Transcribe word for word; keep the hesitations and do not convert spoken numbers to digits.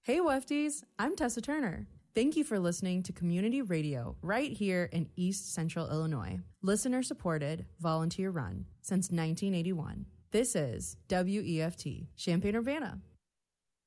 Hey Wefties, I'm Tessa Turner. Thank you for listening to community radio right here in East Central Illinois. Listener supported, volunteer run since nineteen eighty-one. This is W E F T, Champaign-Urbana.